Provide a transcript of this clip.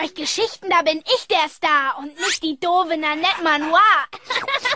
euch Geschichten, da bin ich der Star und nicht die doofe Nanette Manoir.